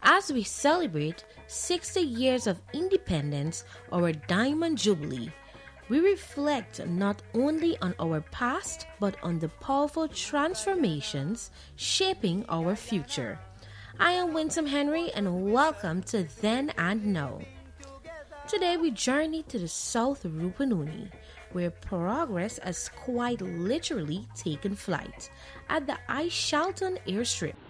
As we celebrate 60 years of independence, our Diamond Jubilee, we reflect not only on our past but on the powerful transformations shaping our future. I am Winsome Henry and welcome to Then and Now. Today we journey to the South Rupununi, where progress has quite literally taken flight at the Aishalton airstrip.